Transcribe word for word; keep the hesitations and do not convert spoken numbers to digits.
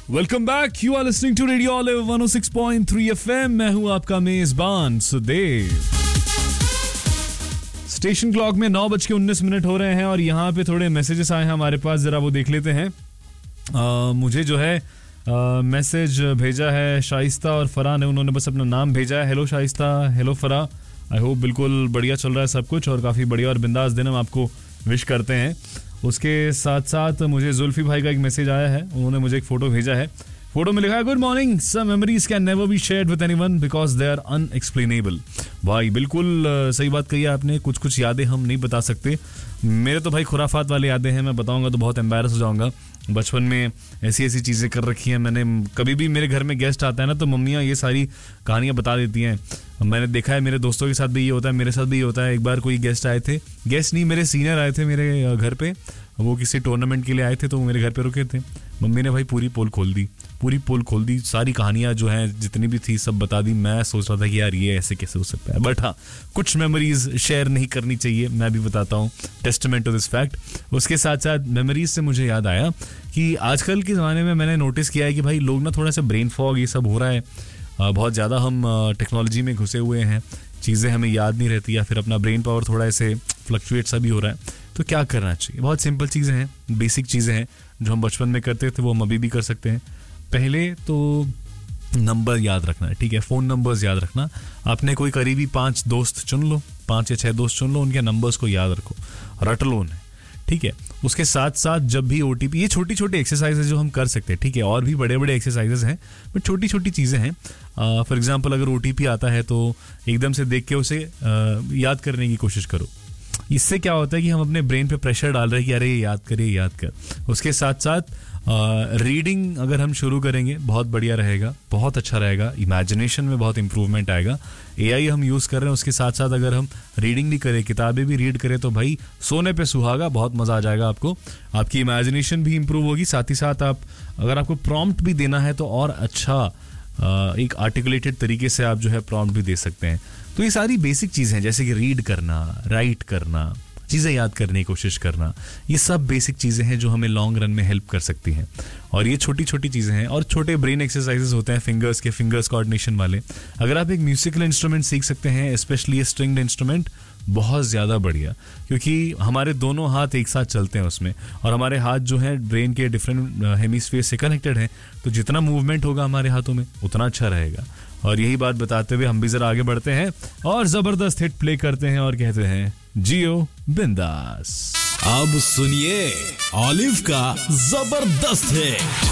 Welcome back, you are listening to radio olive one O six point three FM. मैं हूं आपका मेजबान Sudev. Station clock में नौ बज के उन्नीस मिनट हो रहे हैं और यहाँ पे थोड़े मैसेजेस आए हैं हमारे पास, जरा वो देख लेते हैं। आ, मुझे जो है मैसेज भेजा है शाइस्ता और फरा ने, उन्होंने बस अपना नाम भेजा है। हेलो शाइस्ता, हेलो फरा, आई होप बिल्कुल बढ़िया चल रहा है सब कुछ और काफ़ी बढ़िया और बिंदास दिन हम आपको विश करते हैं। उसके साथ साथ मुझे जुल्फी भाई का एक मैसेज आया है, उन्होंने मुझे एक फ़ोटो भेजा है। फोटो में लिखा है, good morning, some memories can never be shared with anyone because they are unexplainable. भाई बिल्कुल सही बात कही है आपने, कुछ कुछ यादें हम नहीं बता सकते। मेरे तो भाई खुराफात वाली यादें हैं, मैं बताऊंगा तो बहुत एम्बैरस हो जाऊंगा। बचपन में ऐसी ऐसी चीज़ें कर रखी हैं मैंने। कभी भी मेरे घर में गेस्ट आता है ना तो मम्मियाँ ये सारी कहानियाँ बता देती हैं। मैंने देखा है मेरे दोस्तों के साथ भी ये होता है, मेरे साथ भी ये होता है। एक बार कोई गेस्ट आए थे, गेस्ट नहीं मेरे सीनियर आए थे मेरे घर पे, वो किसी टूर्नामेंट के लिए आए थे तो वो मेरे घर पे रुके थे। मम्मी ने भाई पूरी पोल खोल दी, पूरी पोल खोल दी, सारी कहानियाँ जो हैं जितनी भी थी सब बता दी। मैं सोच रहा था कि यार ये ऐसे कैसे हो सकता है, बट हाँ कुछ मेमोरीज शेयर नहीं करनी चाहिए, मैं भी बताता हूँ, टेस्टमेंट टू दिस फैक्ट। उसके साथ साथ मेमोरीज से मुझे याद आया कि आजकल के ज़माने में मैंने नोटिस किया है कि भाई लोग ना थोड़ा सा ब्रेन फॉग ये सब हो रहा है, बहुत ज़्यादा हम टेक्नोलॉजी में घुसे हुए हैं, चीज़ें हमें याद नहीं रहती या फिर अपना ब्रेन पावर थोड़ा ऐसे फ्लक्चुएट सा भी हो रहा है। तो क्या करना चाहिए? बहुत सिंपल चीज़ें हैं, बेसिक चीज़ें हैं जो हम बचपन में करते थे वो हम अभी भी कर सकते हैं। पहले तो नंबर याद रखना है, ठीक है, फ़ोन नंबर्स याद रखना। आपने कोई करीबी पांच दोस्त चुन लो, पांच या छह दोस्त चुन लो, उनके नंबर्स को याद रखो, रट लो उन्हें, ठीक है। उसके साथ साथ जब भी ओटीपी, ये छोटी छोटी एक्सरसाइजेज जो हम कर सकते हैं, ठीक है, और भी बड़े बड़े एक्सरसाइजेज हैं बट छोटी छोटी चीज़ें हैं। फॉर एग्जांपल अगर ओटीपी आता है तो एकदम से देख के उसे uh, याद करने की कोशिश करो। इससे क्या होता है कि हम अपने ब्रेन पे प्रेशर डाल रहे हैं कि अरे ये याद कर, ये याद कर। उसके साथ साथ रीडिंग uh, अगर हम शुरू करेंगे बहुत बढ़िया रहेगा, बहुत अच्छा रहेगा, इमेजिनेशन में बहुत इंप्रूवमेंट आएगा। एआई हम यूज़ कर रहे हैं, उसके साथ साथ अगर हम रीडिंग भी करें, किताबें भी रीड करें तो भाई सोने पे सुहागा, बहुत मज़ा आ जाएगा आपको। आपकी इमेजिनेशन भी इंप्रूव होगी, साथ ही साथ आप अगर आपको प्रॉम्प्ट भी देना है तो और अच्छा uh, एक आर्टिकुलेटेड तरीके से आप जो है प्रॉम्प्ट भी दे सकते हैं। तो ये सारी बेसिक चीज़ें हैं जैसे कि रीड करना, राइट करना, चीज़ें याद करने की कोशिश करना, ये सब बेसिक चीज़ें हैं जो हमें लॉन्ग रन में हेल्प कर सकती हैं। और ये छोटी छोटी चीज़ें हैं और छोटे ब्रेन एक्सरसाइजेस होते हैं फिंगर्स के, फिंगर्स कोऑर्डिनेशन वाले। अगर आप एक म्यूजिकल इंस्ट्रूमेंट सीख सकते हैं, स्पेशली स्ट्रिंग्ड इंस्ट्रूमेंट, बहुत ज़्यादा बढ़िया, क्योंकि हमारे दोनों हाथ एक साथ चलते हैं उसमें और हमारे हाथ जो हैं ब्रेन के डिफरेंट हेमिस्फीयर से कनेक्टेड हैं, तो जितना मूवमेंट होगा हमारे हाथों में उतना अच्छा रहेगा। और यही बात बताते हुए हम भी जरा आगे बढ़ते हैं और जबरदस्त हिट प्ले करते हैं और कहते हैं जियो बिंदास। अब सुनिए ऑलिव का जबरदस्त है।